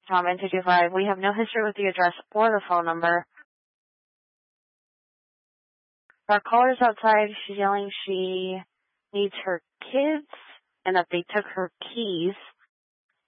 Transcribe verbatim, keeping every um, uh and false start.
Tom in two two five. We have no history with the address or the phone number. Our caller's outside. She's yelling she needs her kids and that they took her keys.